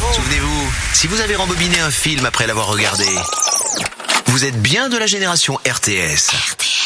Souvenez-vous, si vous avez rembobiné un film après l'avoir regardé, vous êtes bien de la génération RTS.